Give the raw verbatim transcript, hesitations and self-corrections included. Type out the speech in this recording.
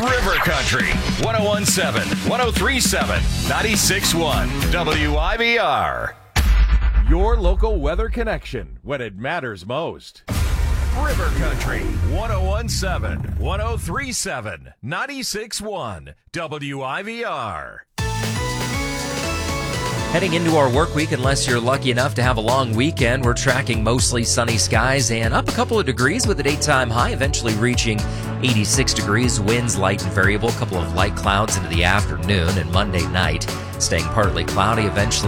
River Country, one oh one point seven, one oh three point seven, ninety-six point one, W I B R. Your local weather connection when it matters most. River Country, one oh one point seven, one oh three point seven, ninety-six point one, W I B R. Heading into our work week, unless you're lucky enough to have a long weekend, we're tracking mostly sunny skies and up a couple of degrees with a daytime high eventually reaching eighty-six degrees. Winds light and variable, a couple of light clouds into the afternoon, and Monday night staying partly cloudy, eventually